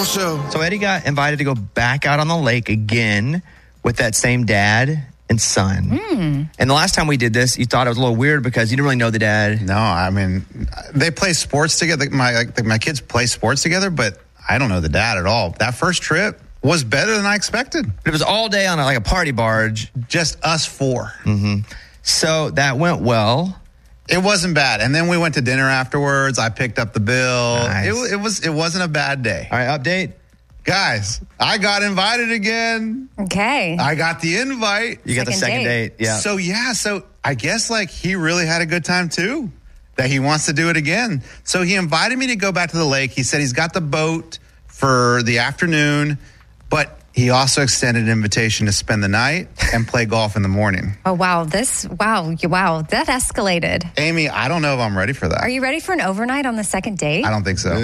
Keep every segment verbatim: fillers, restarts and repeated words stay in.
show. So Eddie got invited to go back out on the lake again with that same dad and son. Mm. And the last time we did this, you thought it was a little weird because you didn't really know the dad. No, I mean, they play sports together. My like, my kids play sports together, but I don't know the dad at all. That first trip was better than I expected. It was all day on a, like a party barge. Just us four. Mm-hmm. So that went well. It wasn't bad. And then we went to dinner afterwards. I picked up the bill. Nice. It, it was it wasn't a bad day. All right, update. Guys, I got invited again. Okay. I got the invite. You got the Second second date. date. Yeah. So, yeah, so I guess like he really had a good time too, that he wants to do it again. So he invited me to go back to the lake. He said he's got the boat for the afternoon, but he also extended an invitation to spend the night and play golf in the morning. Oh, wow. This, wow. you- Wow. That escalated. Amy, I don't know if I'm ready for that. Are you ready for an overnight on the second date? I don't think so.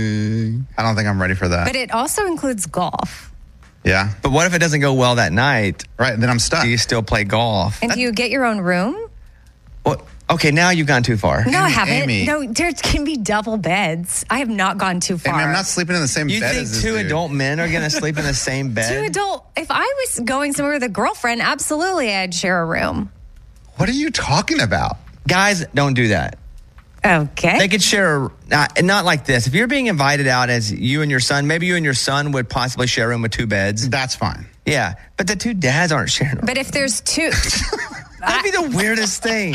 I don't think I'm ready for that. But it also includes golf. Yeah. But what if it doesn't go well that night? Right. Then I'm stuck. Do you still play golf? And do you get your own room? Well, okay, now you've gone too far. No, I Amy, haven't. Amy. No, there can be double beds. I have not gone too far. Amy, I'm not sleeping in the same You bed think as this two dude. adult men are going to sleep in the same bed? Two adult. If I was going somewhere with a girlfriend, absolutely, I'd share a room. What are you talking about? Guys, don't do that. Okay. They could share, a, not, not like this. If you're being invited out as you and your son, maybe you and your son would possibly share a room with two beds. That's fine. Yeah, but the two dads aren't sharing a room. But if there's two, That'd be the weirdest thing.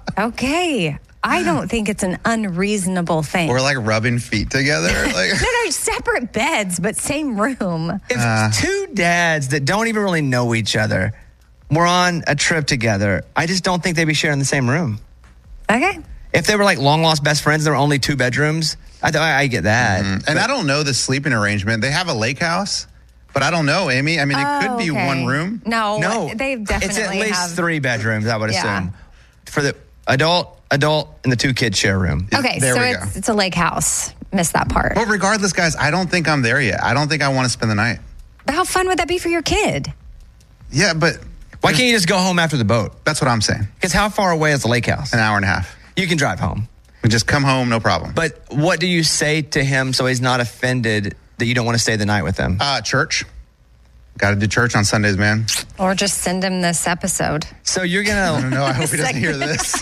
okay. I don't think it's an unreasonable thing. We're like rubbing feet together. Like, no, no, separate beds, but same room. If Uh. two dads that don't even really know each other were on a trip together, I just don't think they'd be sharing the same room. Okay. If they were like long lost best friends, there were only two bedrooms, I, I, I get that. Mm-hmm. and I don't know the sleeping arrangement. They have a lake house, but I don't know, Amy. I mean, it could Oh, be okay. one room. No, No, they definitely it's at least have. three bedrooms, I would Yeah. assume. For the adult, adult, and the two kids share a room. Okay, There so we it's, go. it's a lake house. Missed that part. Well, regardless, guys, I don't think I'm there yet. I don't think I want to spend the night. But how fun would that be for your kid? Yeah, but Why can't you just go home after the boat? that's what I'm saying. Because how far away is the lake house? An hour and a half. You can drive home. We just come home, no problem. But what do you say to him so he's not offended that you don't want to stay the night with him? Uh, church. Got to do church on Sundays, man. Or just send him this episode. So you're going I to... don't know. I hope he doesn't hear this.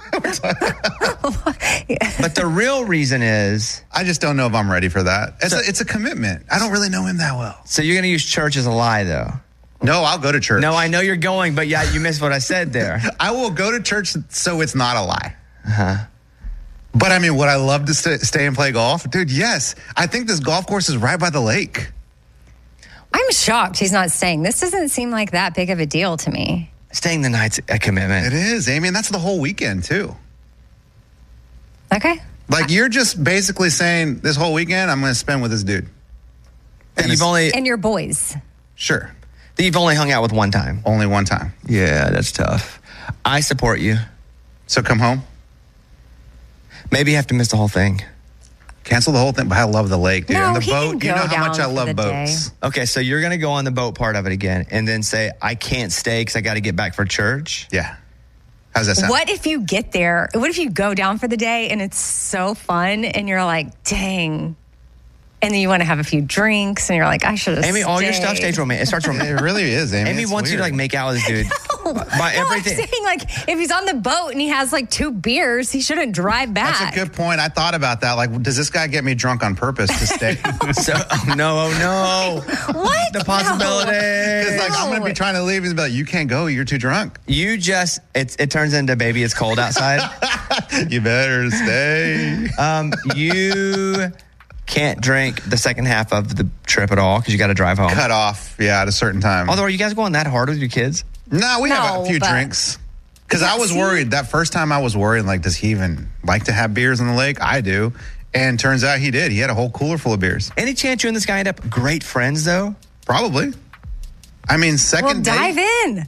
But the real reason is... I just don't know if I'm ready for that. It's, a, it's a commitment. I don't really know him that well. So you're going to use church as a lie, though. No, I'll go to church. No, I know you're going, but yeah, you missed what I said there. I will go to church so it's not a lie. Uh-huh. But I mean, would I love to st- stay and play golf? Dude, yes. I think this golf course is right by the lake. I'm shocked he's not staying. This doesn't seem like that big of a deal to me. Staying the night's a commitment. It is, Amy, and that's the whole weekend, too. Okay. Like, you're just basically saying this whole weekend I'm going to spend with this dude. That And you've it's- only And your boys. Sure. that you've only hung out with one time. Only one time. Yeah, that's tough. I support you. So come home, Maybe you have to miss the whole thing. cancel the whole thing. But I love the lake, dude. No, and the he can boat, you go know how much I down for love the boats. day. Okay, so you're going to go on the boat part of it again and then say, I can't stay because I got to get back for church. Yeah. How's that sound? What if you get there? What if you go down for the day and it's so fun and you're like, dang. And then you want to have a few drinks and you're like, I should have Amy, all your stuff stayed. stays romantic. It starts It romantic. really is, Amy. Amy It's wants you to weird. like make out with this dude. No, By no, everything. I'm saying like if he's on the boat and he has like two beers, he shouldn't drive back. That's a good point. I thought about that. Like, does this guy get me drunk on purpose to stay? So, oh no, oh no. What? The possibility. Because like I'm gonna be trying to leave. He's like, you can't go. You're too drunk. You just, it's, it turns into baby, it's cold outside. You better stay. Um, you can't drink the second half of the trip at all because you got to drive home. Cut off. Yeah, at a certain time. Although, are you guys going that hard with your kids? No, we have No, a few but- drinks. Because Yeah, I was see? worried. That first time I was worried, like, does he even like to have beers on the lake? I do. And turns out he did. He had a whole cooler full of beers. Any chance you and this guy end up great friends, though? Probably. I mean, second Well, date. dive in.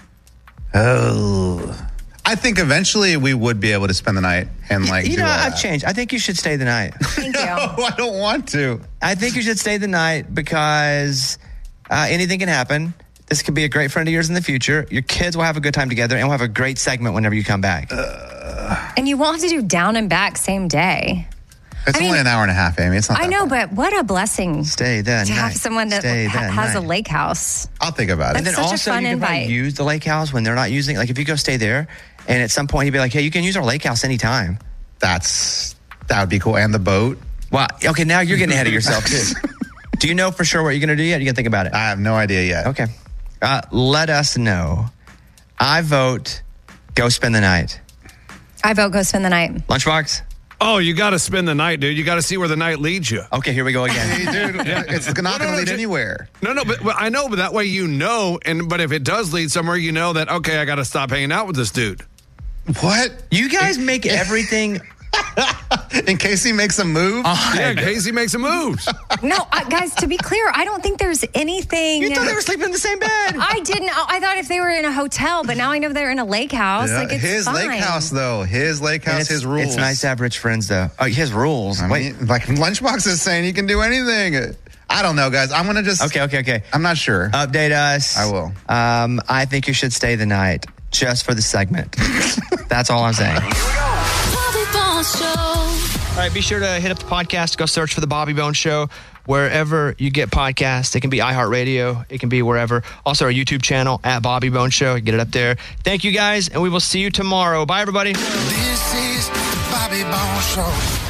Oh. I think eventually we would be able to spend the night and like. you do know, all I've that. changed. I think you should stay the night. Thank you. No, I don't want to. I think you should stay the night because uh, anything can happen. This could be a great friend of yours in the future. Your kids will have a good time together and we'll have a great segment whenever you come back. And you won't have to do down and back same day. It's I mean, only an hour and a half, Amy. It's not. I that know, far. but what a blessing Stay the to night. have someone that Stay ha- the has a night. lake house. I'll think about And it. then such a also, fun you can probably invite. use the lake house when they're not using it. Like if you go stay there, and at some point you'd be like, "Hey, you can use our lake house anytime." That's that would be cool. And the boat. Wow. Okay, now you're getting ahead of yourself too. Do you know for sure what you're going to do yet? Or you can think about it. I have no idea yet. Okay. Uh, let us know. I vote. Go spend the night. I vote go spend the night. Lunchbox. Oh, you got to spend the night, dude. You got to see where the night leads you. Okay, here we go again. Hey, dude, it's not No, going no, to no, lead just- anywhere. No, no, but, but I know, but that way you know. And but if it does lead somewhere, you know that okay, I got to stop hanging out with this dude. What? You guys make everything. In case he makes a move? Yeah, Casey makes some moves. No, uh, guys, to be clear, I don't think there's anything. You thought they were sleeping in the same bed. I didn't. I thought if they were in a hotel, but now I know they're in a lake house. Yeah, Like it's his fine. lake house, though. His lake And house, it's, his rules. It's nice to have rich friends, though. Oh, his rules. I Wait. mean, like Lunchbox is saying, you can do anything. I don't know, guys. I'm going to just. Okay, okay, okay. I'm not sure. Update us. I will. Um, I think you should stay the night just for the segment. That's all I'm saying. Bobby Bones Show. All right, be sure to hit up the podcast. Go search for the Bobby Bones Show wherever you get podcasts. It can be iHeartRadio. It can be wherever. Also, our YouTube channel at Bobby Bones Show. Get it up there. Thank you, guys, and we will see you tomorrow. Bye, everybody. This is the Bobby Bones Show.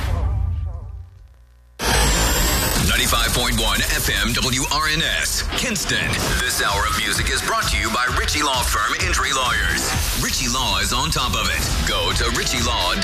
ninety-five point one F M W R N S, Kinston. This hour of music is brought to you by Ritchie Law Firm Injury Lawyers. Ritchie Law is on top of it. Go to ritchie law dot com.